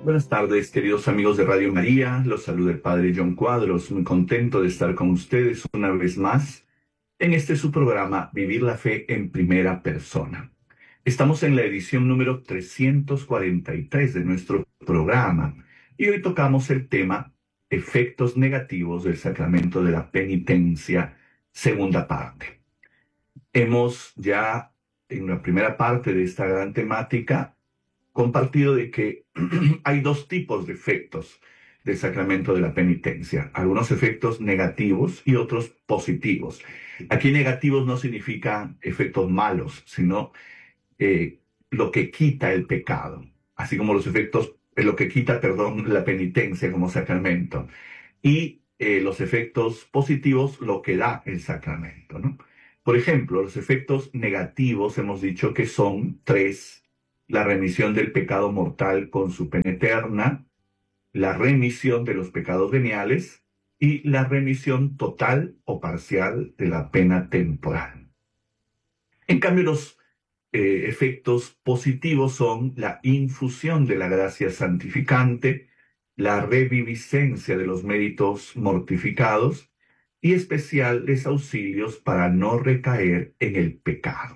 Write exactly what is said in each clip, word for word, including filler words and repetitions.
Buenas tardes, queridos amigos de Radio María. Los saluda el Padre John Cuadros. Muy contento de estar con ustedes una vez más en este su programa Vivir la Fe en Primera Persona. Estamos en la edición número trescientos cuarenta y tres de nuestro programa y hoy tocamos el tema Efectos negativos del sacramento de la penitencia, segunda parte. Hemos ya en la primera parte de esta gran temática compartido de que hay dos tipos de efectos del sacramento de la penitencia, algunos efectos negativos y otros positivos. Aquí negativos no significa efectos malos, sino eh, lo que quita el pecado, así como los efectos, eh, lo que quita, perdón, la penitencia como sacramento, y eh, los efectos positivos, lo que da el sacramento, ¿no? Por ejemplo, los efectos negativos hemos dicho que son tres: la remisión del pecado mortal con su pena eterna, la remisión de los pecados veniales y la remisión total o parcial de la pena temporal. En cambio, los eh, efectos positivos son la infusión de la gracia santificante, la reviviscencia de los méritos mortificados y especiales auxilios para no recaer en el pecado.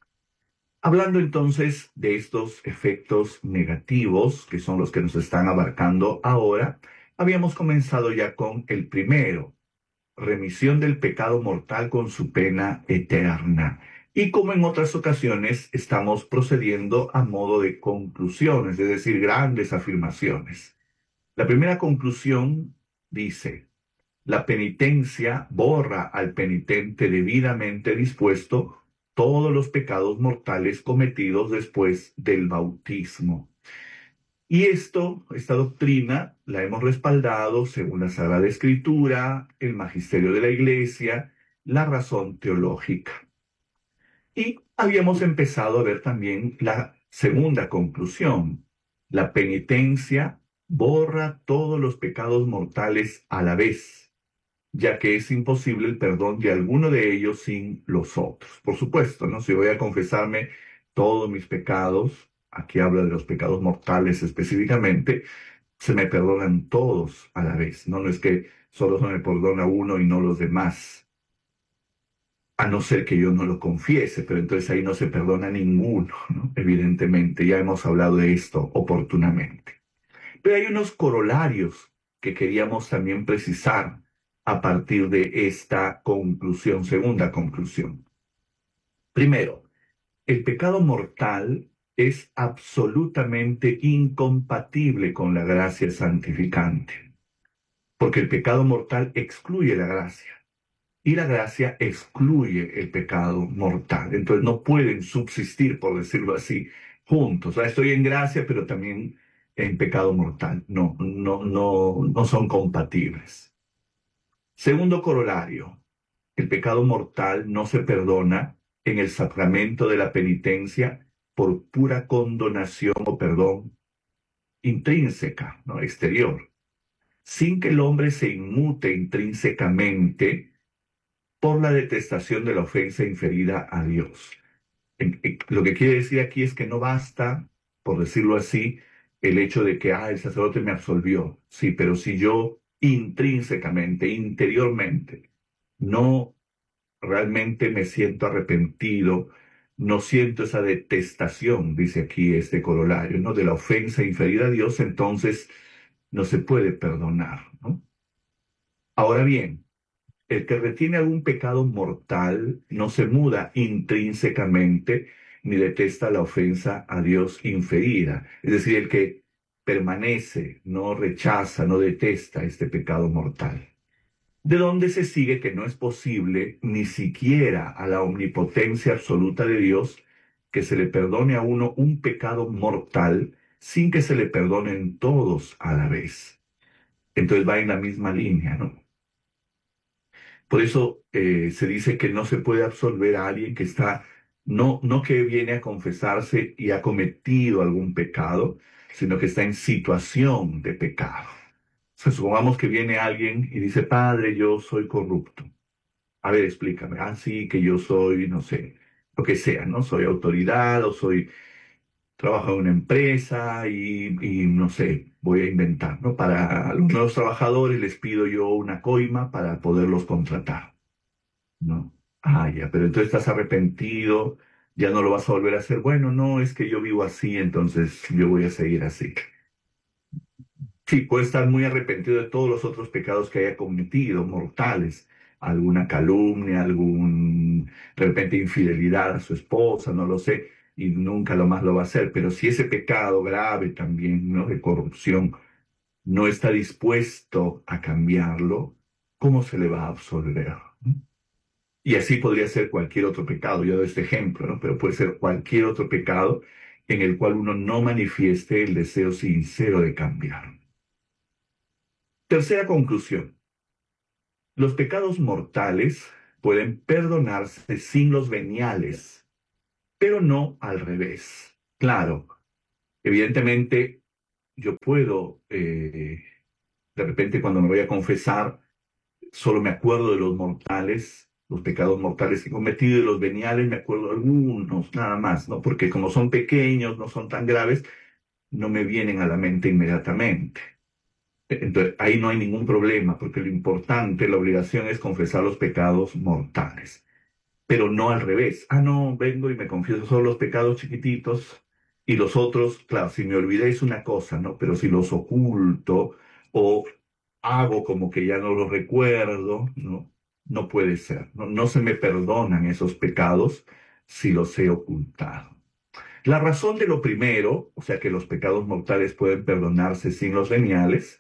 Hablando entonces de estos efectos negativos, que son los que nos están abarcando ahora, habíamos comenzado ya con el primero: remisión del pecado mortal con su pena eterna. Y como en otras ocasiones, estamos procediendo a modo de conclusiones, es decir, grandes afirmaciones. La primera conclusión dice: la penitencia borra al penitente debidamente dispuesto todos los pecados mortales cometidos después del bautismo. Y esto, esta doctrina, la hemos respaldado según la Sagrada Escritura, el magisterio de la Iglesia, la razón teológica. Y habíamos empezado a ver también la segunda conclusión: la penitencia borra todos los pecados mortales a la vez, ya que es imposible el perdón de alguno de ellos sin los otros. Por supuesto, ¿no? Si voy a confesarme todos mis pecados, aquí habla de los pecados mortales específicamente, se me perdonan todos a la vez, ¿no? No es que solo se me perdona uno y no los demás, a no ser que yo no lo confiese, pero entonces ahí no se perdona ninguno, ¿no? Evidentemente, ya hemos hablado de esto oportunamente. Pero hay unos corolarios que queríamos también precisar a partir de esta conclusión, segunda conclusión. Primero, el pecado mortal es absolutamente incompatible con la gracia santificante, porque el pecado mortal excluye la gracia y la gracia excluye el pecado mortal. Entonces no pueden subsistir, por decirlo así, juntos. O sea, estoy en gracia, pero también en pecado mortal. No, no, no, no son compatibles. Segundo corolario: el pecado mortal no se perdona en el sacramento de la penitencia por pura condonación o perdón intrínseca, ¿no? Exterior, sin que el hombre se inmute intrínsecamente por la detestación de la ofensa inferida a Dios. En- en- Lo que quiere decir aquí es que no basta, por decirlo así, el hecho de que ah, el sacerdote me absolvió. Sí, pero si yo intrínsecamente, interiormente, no realmente me siento arrepentido, no siento esa detestación, dice aquí este corolario, ¿no? De la ofensa inferida a Dios, entonces no se puede perdonar, ¿no? Ahora bien, el que retiene algún pecado mortal no se muda intrínsecamente ni detesta la ofensa a Dios inferida. Es decir, el que permanece, no rechaza, no detesta este pecado mortal. De donde se sigue que no es posible ni siquiera a la omnipotencia absoluta de Dios que se le perdone a uno un pecado mortal sin que se le perdonen todos a la vez. Entonces va en la misma línea, ¿no? Por eso eh, se dice que no se puede absolver a alguien que está, no, no que viene a confesarse y ha cometido algún pecado, sino que está en situación de pecado. O sea, supongamos que viene alguien y dice: Padre, yo soy corrupto. A ver, explícame. Ah, sí, que yo soy, no sé, lo que sea, ¿no? Soy autoridad o soy... trabajo en una empresa y, y no sé, voy a inventar, ¿no? Para los nuevos trabajadores les pido yo una coima para poderlos contratar, ¿no? Ah, ya, pero entonces estás arrepentido, ya no lo vas a volver a hacer. Bueno, no, es que yo vivo así, entonces yo voy a seguir así. Sí, puede estar muy arrepentido de todos los otros pecados que haya cometido, mortales, alguna calumnia, algún, de repente, infidelidad a su esposa, no lo sé, y nunca lo más lo va a hacer. Pero si ese pecado grave también, ¿no? De corrupción, no está dispuesto a cambiarlo, ¿cómo se le va a absolver? ¿No? Y así podría ser cualquier otro pecado. Yo doy este ejemplo, ¿no? Pero puede ser cualquier otro pecado en el cual uno no manifieste el deseo sincero de cambiar. Tercera conclusión. Los pecados mortales pueden perdonarse sin los veniales, pero no al revés. Claro, evidentemente yo puedo, eh, de repente cuando me voy a confesar, solo me acuerdo de los mortales, los pecados mortales que he cometido, y los veniales me acuerdo de algunos, nada más, ¿no? Porque como son pequeños, no son tan graves, no me vienen a la mente inmediatamente. Entonces, ahí no hay ningún problema, porque lo importante, la obligación es confesar los pecados mortales, pero no al revés. Ah, no, vengo y me confieso solo los pecados chiquititos y los otros, claro, si me olvidé es una cosa, ¿no? Pero si los oculto o hago como que ya no los recuerdo, ¿no? No puede ser. No, no se me perdonan esos pecados si los he ocultado. La razón de lo primero, o sea que los pecados mortales pueden perdonarse sin los veniales,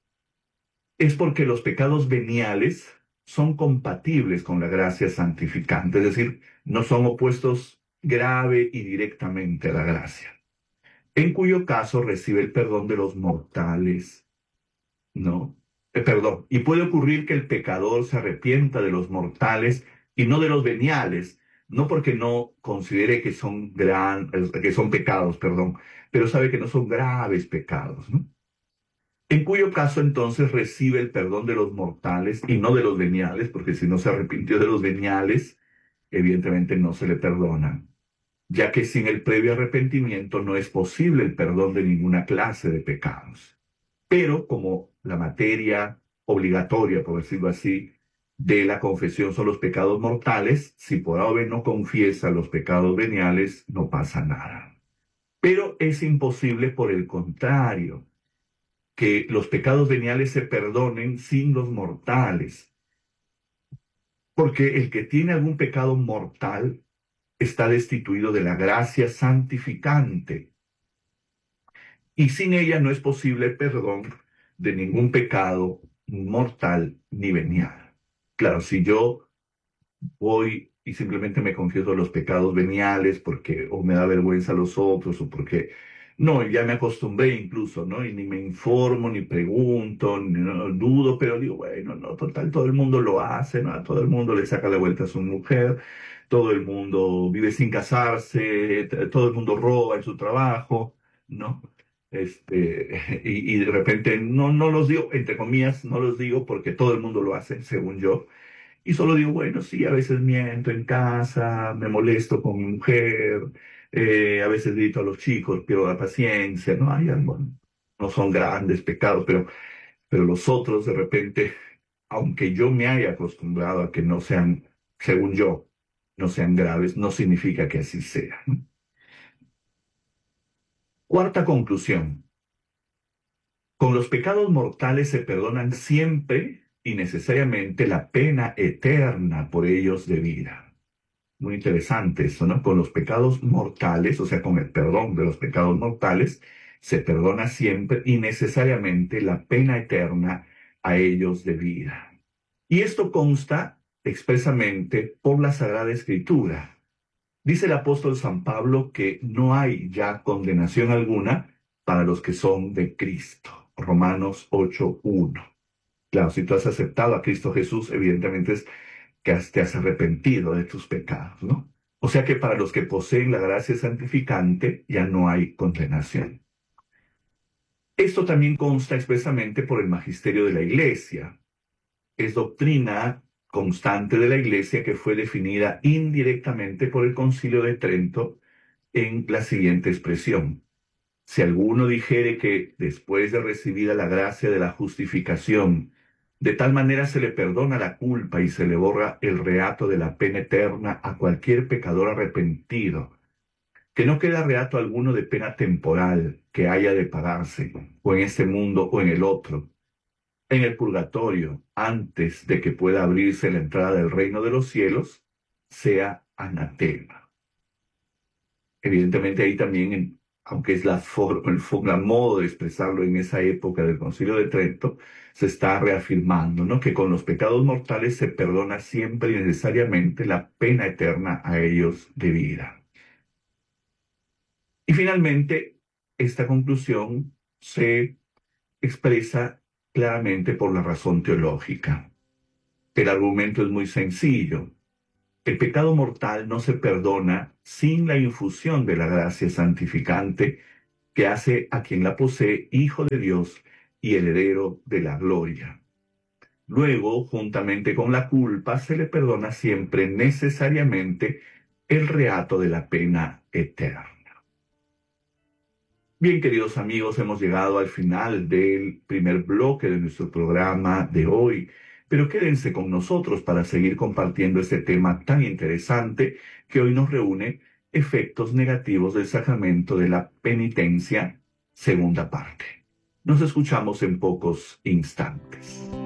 es porque los pecados veniales son compatibles con la gracia santificante, es decir, no son opuestos grave y directamente a la gracia, en cuyo caso recibe el perdón de los mortales, ¿no? Eh, perdón, y puede ocurrir que el pecador se arrepienta de los mortales y no de los veniales, no porque no considere que son gran, eh, que son pecados, perdón, pero sabe que no son graves pecados, ¿no? En cuyo caso entonces recibe el perdón de los mortales y no de los veniales, porque si no se arrepintió de los veniales, evidentemente no se le perdona, ya que sin el previo arrepentimiento no es posible el perdón de ninguna clase de pecados. Pero como la materia obligatoria, por decirlo así, de la confesión son los pecados mortales, si por ahora no confiesa los pecados veniales, no pasa nada. Pero es imposible por el contrario que los pecados veniales se perdonen sin los mortales, porque el que tiene algún pecado mortal está destituido de la gracia santificante y sin ella no es posible el perdón de ningún pecado mortal ni venial. Claro, si yo voy y simplemente me confieso los pecados veniales porque o me da vergüenza a los otros o porque no, ya me acostumbré incluso, ¿no? Y ni me informo, ni pregunto, ni no, dudo, pero digo, bueno, no, total, todo el mundo lo hace, ¿no? A todo el mundo le saca la vuelta a su mujer, todo el mundo vive sin casarse, t- todo el mundo roba en su trabajo, ¿no? Este, y, y de repente no, no los digo, entre comillas, no los digo porque todo el mundo lo hace, según yo. Y solo digo, bueno, sí, a veces miento en casa, me molesto con mi mujer, eh, a veces grito a los chicos, pierdo la paciencia, ¿no? Hay, bueno, no son grandes pecados, pero, pero los otros de repente, aunque yo me haya acostumbrado a que no sean, según yo, no sean graves, no significa que así sea, ¿no? Cuarta conclusión. Con los pecados mortales se perdonan siempre y necesariamente la pena eterna por ellos debida. Muy interesante eso, ¿no? Con los pecados mortales, o sea, con el perdón de los pecados mortales, se perdona siempre y necesariamente la pena eterna a ellos debida. Y esto consta expresamente por la Sagrada Escritura. Dice el apóstol San Pablo que no hay ya condenación alguna para los que son de Cristo. Romanos ocho uno. Claro, si tú has aceptado a Cristo Jesús, evidentemente es que has- te has arrepentido de tus pecados, ¿no? O sea que para los que poseen la gracia santificante ya no hay condenación. Esto también consta expresamente por el magisterio de la Iglesia. Es doctrina constante de la Iglesia que fue definida indirectamente por el Concilio de Trento en la siguiente expresión: si alguno dijere que después de recibida la gracia de la justificación, de tal manera se le perdona la culpa y se le borra el reato de la pena eterna a cualquier pecador arrepentido, que no queda reato alguno de pena temporal que haya de pagarse, o en este mundo o en el otro, en el purgatorio, antes de que pueda abrirse la entrada del reino de los cielos, sea anatema. Evidentemente ahí también, en- aunque es la forma, el fo- la modo de expresarlo en esa época del Concilio de Trento, se está reafirmando, ¿no? Que con los pecados mortales se perdona siempre y necesariamente la pena eterna a ellos debida. Y finalmente, esta conclusión se expresa claramente por la razón teológica. El argumento es muy sencillo. El pecado mortal no se perdona sin la infusión de la gracia santificante que hace a quien la posee hijo de Dios y heredero de la gloria. Luego, juntamente con la culpa, se le perdona siempre necesariamente el reato de la pena eterna. Bien, queridos amigos, hemos llegado al final del primer bloque de nuestro programa de hoy, pero quédense con nosotros para seguir compartiendo este tema tan interesante que hoy nos reúne: efectos negativos del sacramento de la penitencia, segunda parte. Nos escuchamos en pocos instantes.